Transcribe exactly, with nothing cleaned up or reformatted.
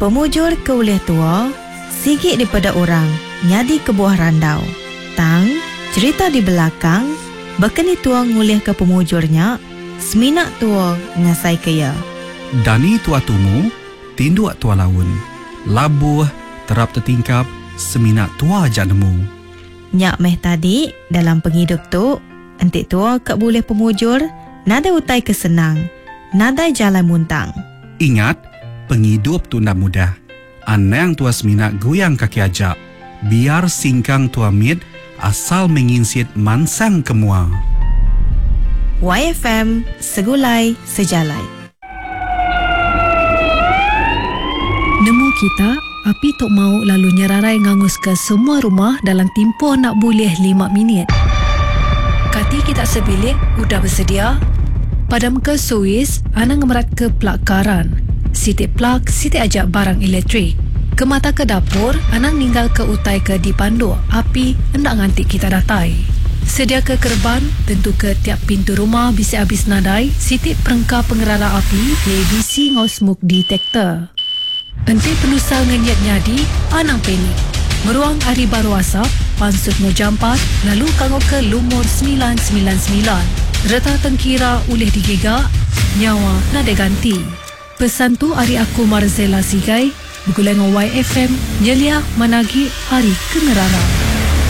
Pemujur ke uleh tua, sigit daripada orang, nyadi ke buah randau. Tang, cerita di belakang, bekeni tua ngulih ke pemujurnya, seminak tua ngasai kaya. Dani tua tumu, tinduak tua laun. Labuh, terap tertingkap, seminak tua janemu. Nyak meh tadi, dalam penghidup tu, entik tua kat boleh pemujur, nada utai kesenang, nada jalan muntang. Ingat, penghidup tu nak mudah. Anang tua seminak goyang kaki ajak. Biar singkang tua mit, asal menginsit mansang kemua. Y F M, segulai sejalai. Nemu kita, api tok mau lalu nyerarai ngangus ke semua rumah dalam tempoh nak boleh lima minit. Kati kita sebilik, udah bersedia? Padam ke Suis, Anang ngemerat ke plak karan. Sitik plak, sitik ajak barang elektrik. Ke mata ke dapur, Anang ninggal ke utai ke dipandu. Api hendak ngantik kita datai. Sedia ke kerban, tentu ke tiap pintu rumah bisa habis nadai. Sitik perengkap pengerara api, A B C ngau smoke detector. Enti penusa ngenyat nyadi, Anang panik. Meruang hari baru asap, pansut no jampat, lalu kanggo ke lumur sembilan sembilan sembilan. Reta tengkira ulih digigak, nyawa nada ganti. Pesan tu hari aku Marzela Sigai, bergulai dengan Y F M, nyelia managi hari kengerara.